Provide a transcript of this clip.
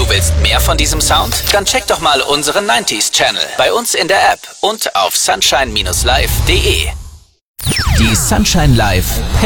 Du willst mehr von diesem Sound? Dann check doch mal unseren 90s Channel bei uns in der App und auf sunshine-live.de. Die Sunshine Live